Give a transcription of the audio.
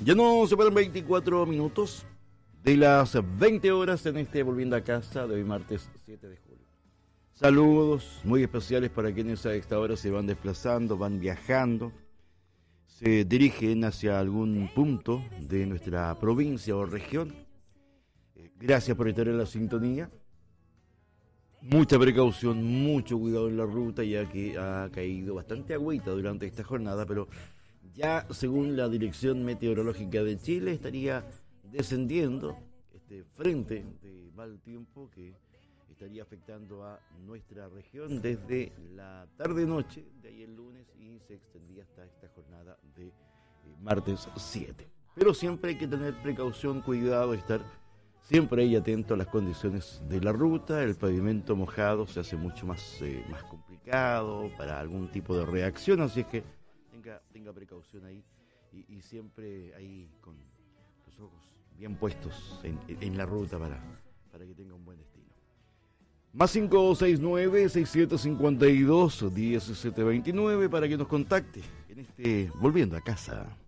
Ya nos separan 24 minutos de las 20 horas en este Volviendo a Casa de hoy martes 7 de julio. Saludos muy especiales para quienes a esta hora se van desplazando, van viajando, se dirigen hacia algún punto de nuestra provincia o región. Gracias por estar en la sintonía. Mucha precaución, mucho cuidado en la ruta, ya que ha caído bastante agüita durante esta jornada, pero ya según la Dirección Meteorológica de Chile estaría descendiendo este frente de mal tiempo que estaría afectando a nuestra región desde la tarde-noche de ayer lunes y se extendía hasta esta jornada de martes 7. Pero siempre hay que tener precaución, cuidado, estar siempre ahí atento a las condiciones de la ruta. El pavimento mojado se hace mucho más complicado para algún tipo de reacción, así es que tenga precaución ahí y siempre ahí con los ojos bien puestos en la ruta para que tenga un buen destino. Más 569-6752-1729 para que nos contacte en este Volviendo a Casa.